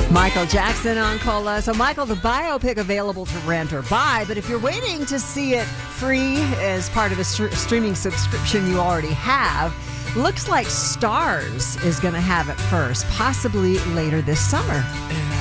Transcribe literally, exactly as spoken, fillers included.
Michael Jackson on Cola. So, Michael, the biopic available to rent or buy, but if you're waiting to see it free as part of a st- streaming subscription you already have, looks like Stars is going to have it first, possibly later this summer.